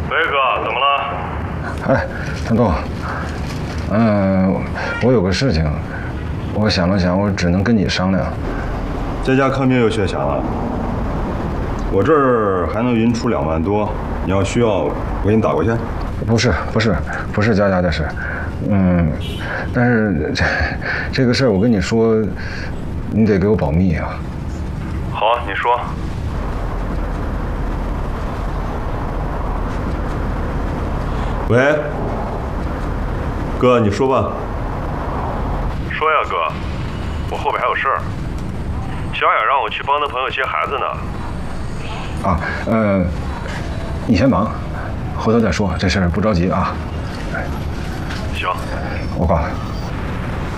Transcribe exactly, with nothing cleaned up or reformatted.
喂，哥，怎么了？ 哎，陈东，嗯、呃，我有个事情，我想了想，我只能跟你商量。 这家看病又缺钱了，我这儿还能匀出两万多，你要需要，我给你打过去。 不是，不是，不是佳佳的事，嗯，但是这这个事儿我跟你说，你得给我保密啊。 好，你说。 喂，哥，你说吧。 说呀，哥，我后边还有事儿。小雅让我去帮她朋友接孩子呢。 啊，呃，你先忙，回头再说，这事儿不着急啊。 行， 我挂了。